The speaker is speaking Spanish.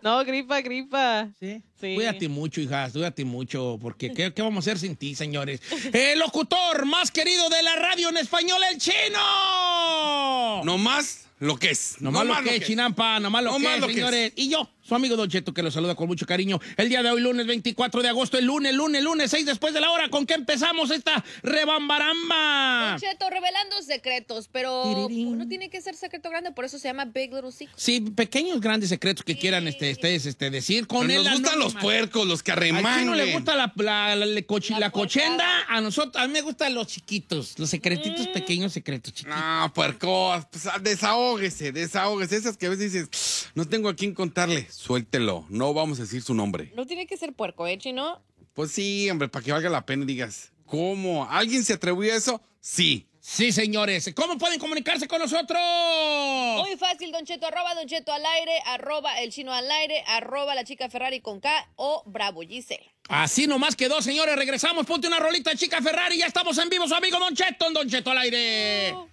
No, gripa. ¿Sí? Sí. Cuídate mucho, hijas, cuídate mucho, porque ¿qué vamos a hacer sin ti, señores? El locutor más querido de la radio en español, el Chino. No más lo que es. Nomás lo que es, Chinampa, nomás lo que es, señores. Y yo, su amigo Don Cheto, que los saluda con mucho cariño. El día de hoy, lunes 24 de agosto, el lunes 6 después de la hora. ¿Con qué empezamos esta rebambaramba? Don Cheto, revelando secretos, pero no tiene que ser secreto grande, por eso se llama Big Little Secret. Sí, pequeños, grandes secretos que quieran ustedes decir. Con Pero él nos gustan los puercos, los que arremangan. Al Chino le gusta la cochenda, a mí me gustan los chiquitos, los secretitos pequeños, secretos chiquitos. No, puerco, pues, desahógese. Esas que a veces dices, no tengo a quién contarle. Suéltelo, no vamos a decir su nombre. No tiene que ser puerco, ¿eh, Chino? Pues sí, hombre, para que valga la pena y digas, ¿cómo? ¿Alguien se atrevió a eso? Sí. Sí, señores. ¿Cómo pueden comunicarse con nosotros? Muy fácil, Don Cheto, @Don Cheto al aire, @El Chino al aire, @La Chica Ferrari con K o Bravo Giselle. Así nomás quedó, señores. Regresamos, ponte una rolita, Chica Ferrari. Ya estamos en vivo, su amigo Don Cheto, en Don Cheto al aire.